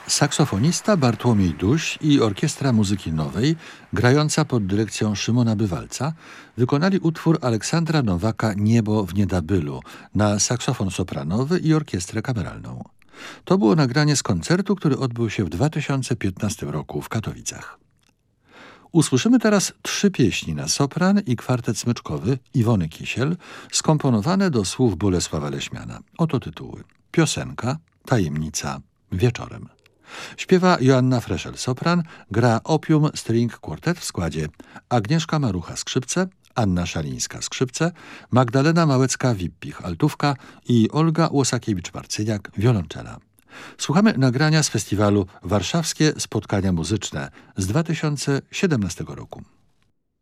Saksofonista Bartłomiej Duś i Orkiestra Muzyki Nowej, grająca pod dyrekcją Szymona Bywalca, wykonali utwór Aleksandra Nowaka „Niebo w Niedabylu” na saksofon sopranowy i orkiestrę kameralną. To było nagranie z koncertu, który odbył się w 2015 roku w Katowicach. Usłyszymy teraz 3 pieśni na sopran i kwartet smyczkowy Iwony Kisiel, skomponowane do słów Bolesława Leśmiana. Oto tytuły: Piosenka, Tajemnica, Wieczorem. Śpiewa Joanna Freszel sopran, gra Opium String Quartet w składzie Agnieszka Marucha skrzypce, Anna Szalińska skrzypce, Magdalena Małecka-Wippich altówka i Olga Łosakiewicz-Marcyniak wiolonczela. Słuchamy nagrania z festiwalu Warszawskie Spotkania Muzyczne z 2017 roku.